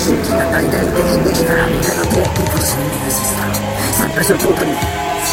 Scinti da dai denti che invece veramente non diretti forse nemmeno esistono. Sempre sul punto di